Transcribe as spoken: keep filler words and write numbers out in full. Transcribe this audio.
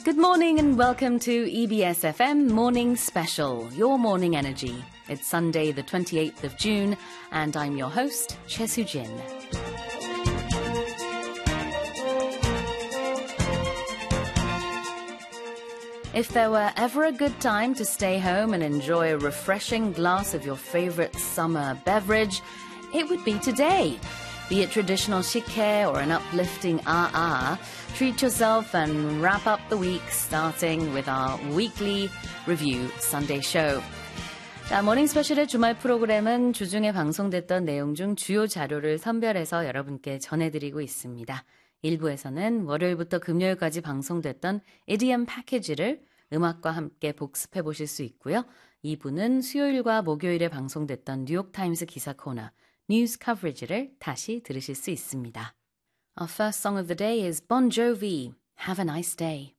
Good morning and welcome to E B S F M Morning Special, your morning energy. It's Sunday, the twenty-eighth of June, and I'm your host, Choi Soo-jin. If there were ever a good time to stay home and enjoy a refreshing glass of your favorite summer beverage, it would be today. Be it traditional 식혜 or an uplifting ah-ah, treat yourself and wrap up the week starting with our weekly review Sunday show. 자, 모닝 스페셜의 주말 프로그램은 주중에 방송됐던 내용 중 주요 자료를 선별해서 여러분께 전해드리고 있습니다. 일 부에서는 월요일부터 금요일까지 방송됐던 이디엄 패키지를 음악과 함께 복습해 보실 수 있고요. 이 부는 수요일과 목요일에 방송됐던 뉴욕타임스 기사 코너 News Coverage를 다시 들으실 수 있습니다. Our first song of the day is Bon Jovi, Have a Nice Day.